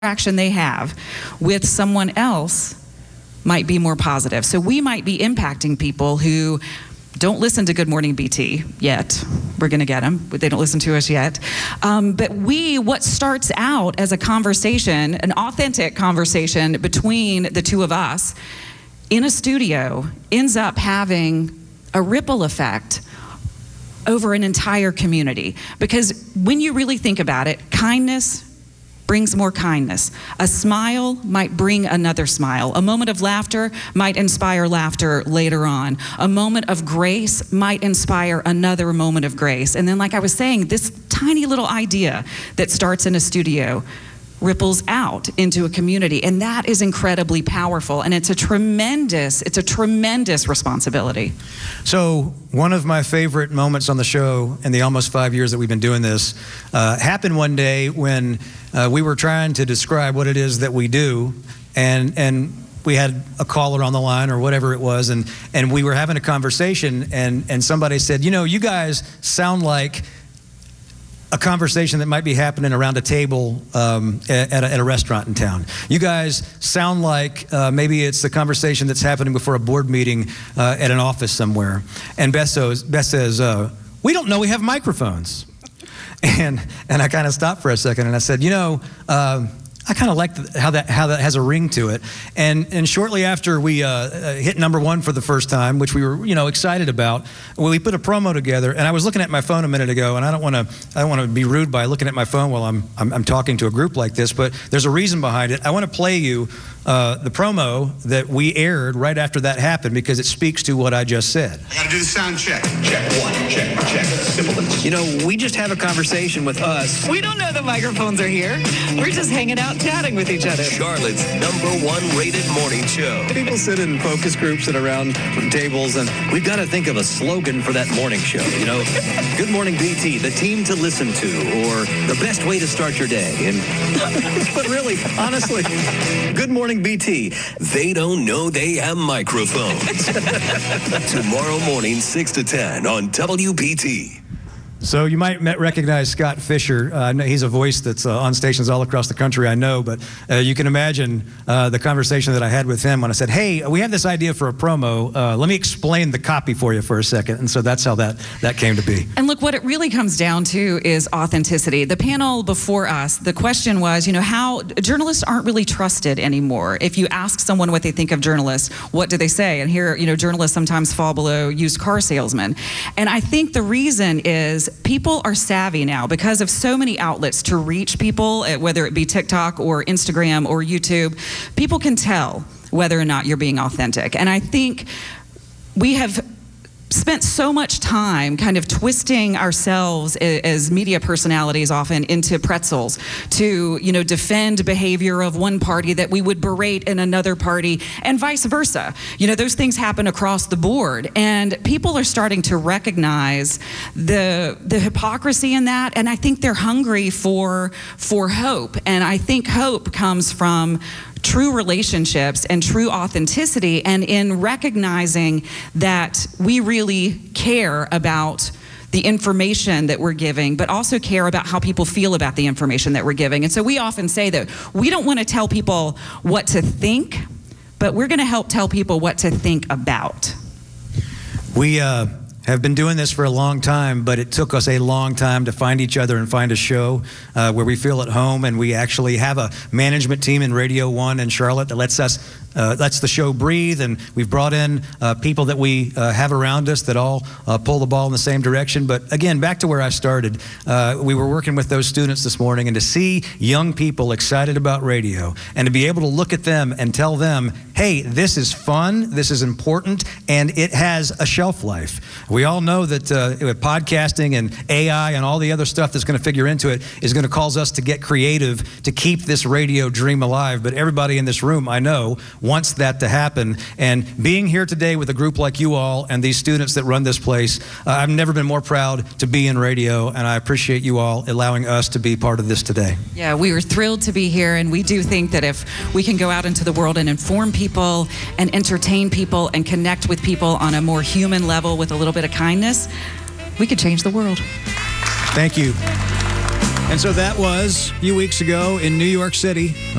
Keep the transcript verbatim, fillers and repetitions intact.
interaction they have with someone else might be more positive. So we might be impacting people who don't listen to Good Morning B T yet. We're gonna get them, but they don't listen to us yet. Um, but we, what starts out as a conversation, an authentic conversation between the two of us in a studio, ends up having a ripple effect over an entire community. Because when you really think about it, kindness brings more kindness. A smile might bring another smile. A moment of laughter might inspire laughter later on. A moment of grace might inspire another moment of grace. And then, like I was saying, this tiny little idea that starts in a studio ripples out into a community, and that is incredibly powerful, and it's a tremendous, it's a tremendous responsibility. So one of my favorite moments on the show in the almost five years that we've been doing this uh, happened one day when uh, we were trying to describe what it is that we do, and and we had a caller on the line or whatever it was, and and we were having a conversation, and and somebody said, you know, you guys sound like a conversation that might be happening around a table um, at, a, at a restaurant in town. You guys sound like uh, maybe it's the conversation that's happening before a board meeting uh, at an office somewhere. And Beth, so, Beth says, uh, we don't know we have microphones. And and I kind of stopped for a second and I said, you know, uh, I kind of like the, how that how that has a ring to it. And and shortly after we uh, hit number one for the first time, which we were you know excited about, well, we put a promo together. And I was looking at my phone a minute ago, and I don't want to I don't want to be rude by looking at my phone while I'm, I'm I'm talking to a group like this, but there's a reason behind it. I want to play you uh, the promo that we aired right after that happened because it speaks to what I just said. I got to do the sound check. Check one. Check check. Simple. You know, we just have a conversation with us. We don't know the microphones are here. We're just hanging out, chatting with each other. Charlotte's number one rated morning show. People sit in focus groups and around tables, and we've got to think of a slogan for that morning show. You know, Good Morning B T, the team to listen to, or the best way to start your day. And but really, honestly, Good Morning B T. They don't know they have microphones. Tomorrow morning, six to ten on W B T. So you might recognize Scott Fisher. Uh, he's a voice that's uh, on stations all across the country, I know, but uh, you can imagine uh, the conversation that I had with him when I said, hey, we have this idea for a promo. Uh, let me explain the copy for you for a second. And so that's how that, that came to be. And look, what it really comes down to is authenticity. The panel before us, the question was, you know, how journalists aren't really trusted anymore. If you ask someone what they think of journalists, what do they say? And here, you know, journalists sometimes fall below used car salesmen. And I think the reason is people are savvy now because of so many outlets to reach people, whether it be TikTok or Instagram or YouTube. People can tell whether or not you're being authentic. And I think we have spent so much time kind of twisting ourselves as media personalities often into pretzels to, you know, defend behavior of one party that we would berate in another party and vice versa. You know, those things happen across the board, and people are starting to recognize the the hypocrisy in that, and I think they're hungry for for hope. And I think hope comes from true relationships and true authenticity, and in recognizing that we really care about the information that we're giving, but also care about how people feel about the information that we're giving. And so we often say that we don't want to tell people what to think, but we're going to help tell people what to think about. We uh have been doing this for a long time, but it took us a long time to find each other and find a show uh, where we feel at home, and we actually have a management team in Radio One in Charlotte that lets us uh, lets the show breathe, and we've brought in uh, people that we uh, have around us that all uh, pull the ball in the same direction. But again, back to where I started, uh, we were working with those students this morning, and to see young people excited about radio and to be able to look at them and tell them, hey, this is fun, this is important, and it has a shelf life. We all know that uh, with podcasting and A I and all the other stuff that's going to figure into it is going to cause us to get creative to keep this radio dream alive. But everybody in this room, I know, wants that to happen. And being here today with a group like you all and these students that run this place, uh, I've never been more proud to be in radio, and I appreciate you all allowing us to be part of this today. Yeah, we were thrilled to be here, and we do think that if we can go out into the world and inform people and entertain people and connect with people on a more human level with a little bit of kindness, we could change the world. Thank you. And so that was a few weeks ago in New York City.